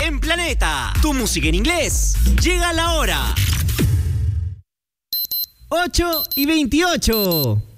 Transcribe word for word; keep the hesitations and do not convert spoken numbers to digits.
en Planeta. Tu música en inglés. Llega la hora. ocho y veintiocho.